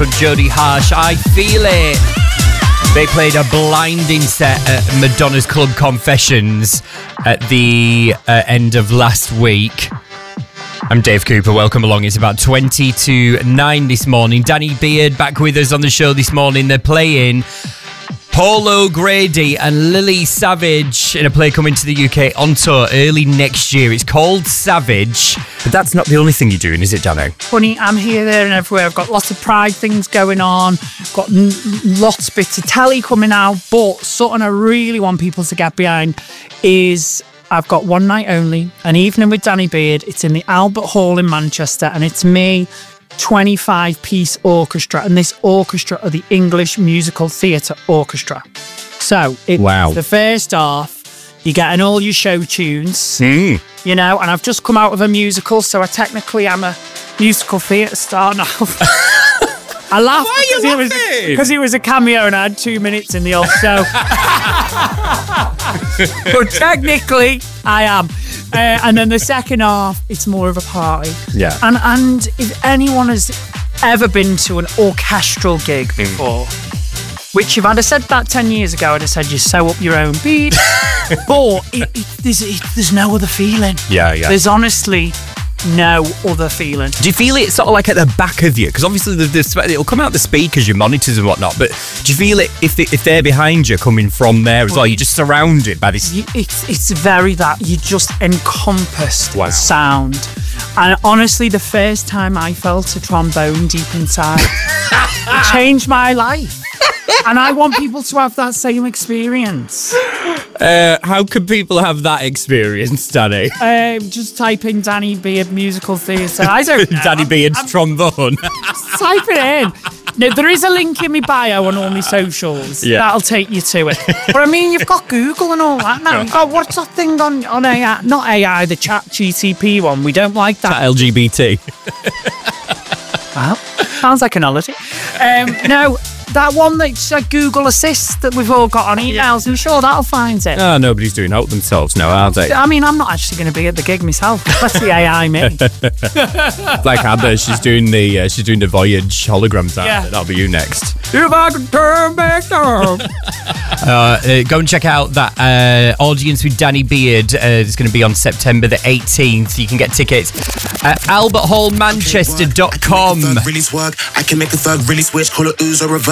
from Jodie Harsh. I Feel It. They played a blinding set at Madonna's Club Confessions at the end of last week. I'm Dave Cooper. Welcome along. It's about 20 to 9 this morning. Danny Beard back with us on the show this morning. They're playing Paul O'Grady and Lily Savage in a play coming to the UK on tour early next year. It's called Savage, but that's not the only thing you're doing, is it, Dano? Funny, I'm here, there and everywhere. I've got lots of Pride things going on. Got lots of bits of telly coming out, but something I really want people to get behind is I've got one night only, an evening with Danny Beard. It's in the Albert Hall in Manchester, and it's me, 25-piece orchestra, and this orchestra are the English Musical Theatre Orchestra. So it's the first half, you're getting all your show tunes, you know, and I've just come out of a musical, so I technically am a musical theatre star now. I laughed because it was a cameo and I had 2 minutes in the old show. But technically, I am. And then the second half, it's more of a party. Yeah. And if anyone has ever been to an orchestral gig before, which if I'd have said that 10 years ago, I'd have said you sew up your own beat. But there's no other feeling. Yeah. There's honestly no other feeling. Do you feel it sort of like at the back of you? Because obviously it'll come out the speakers, your monitors and whatnot, but do you feel it if they're behind you coming from there as well? You're just surrounded by this... It's very that. You just encompassed sound. And honestly, the first time I felt a trombone deep inside, it changed my life. And I want people to have that same experience. How can people have that experience, Danny? Just type in Danny Beard Musical Theatre. I don't know. Danny Beard's trombone. Type it in. No, there is a link in my bio on all my socials. Yeah. That'll take you to it. But I mean, you've got Google and all that now. You've got, what's that thing on AI? Not AI, the Chat GTP one. We don't like that. Chat LGBT. Well, sounds like an holiday. No, that one that's like Google Assist that we've all got on emails. I'm sure that'll find it. Oh, nobody's doing out themselves now, are they? I mean, I'm not actually going to be at the gig myself. That's the AI me. Like Heather, she's doing the Voyage hologram time. Yeah. That'll be you next. If I could turn back time. Go and check out that audience with Danny Beard. It's going to be on September the 18th. You can get tickets at alberthallmanchester.com. I can make a thug really switch, call it ooze or reverse.